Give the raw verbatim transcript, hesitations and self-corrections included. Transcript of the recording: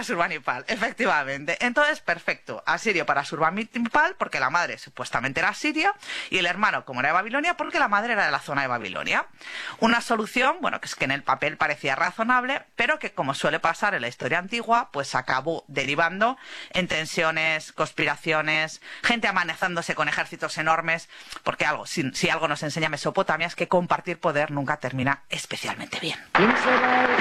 Asurbanipal, efectivamente. Entonces, perfecto. Asirio para Asurbanipal, porque la madre supuestamente era siria, y el hermano, como era de Babilonia, porque la madre era de la zona de Babilonia. Una solución, bueno, que es que en el papel parecía razonable, pero que, como suele pasar en la historia antigua, pues acabó derivando en tensiones, conspiraciones, gente amenazándose con ejércitos enormes, porque algo, si, si algo nos enseña Mesopotamia es que compartir poder nunca termina especialmente bien.